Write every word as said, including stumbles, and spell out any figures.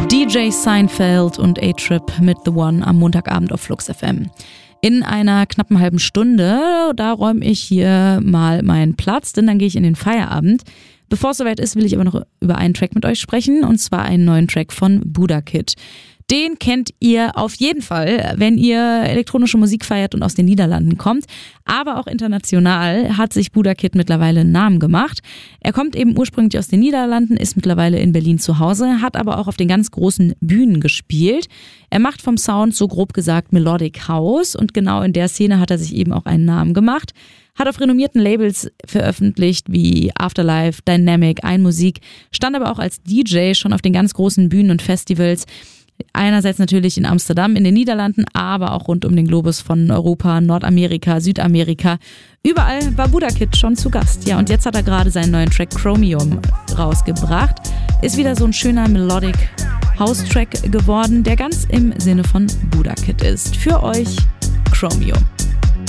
D J Seinfeld und A-Trip mit The One am Montagabend auf Flux F M. In einer knappen halben Stunde, da räume ich hier mal meinen Platz, denn dann gehe ich in den Feierabend. Bevor es soweit ist, will ich aber noch über einen Track mit euch sprechen, und zwar einen neuen Track von Budakid. Den kennt ihr auf jeden Fall, wenn ihr elektronische Musik feiert und aus den Niederlanden kommt. Aber auch international hat sich Budakid mittlerweile einen Namen gemacht. Er kommt eben ursprünglich aus den Niederlanden, ist mittlerweile in Berlin zu Hause, hat aber auch auf den ganz großen Bühnen gespielt. Er macht vom Sound so grob gesagt Melodic House, und genau in der Szene hat er sich eben auch einen Namen gemacht. Hat auf renommierten Labels veröffentlicht wie Afterlife, Dynamic, Einmusik, stand aber auch als D J schon auf den ganz großen Bühnen und Festivals. Einerseits natürlich in Amsterdam, in den Niederlanden, aber auch rund um den Globus von Europa, Nordamerika, Südamerika. Überall war Budakid schon zu Gast. Ja, und jetzt hat er gerade seinen neuen Track Chromium rausgebracht. Ist wieder so ein schöner Melodic House-Track geworden, der ganz im Sinne von Budakid ist. Für euch Chromium.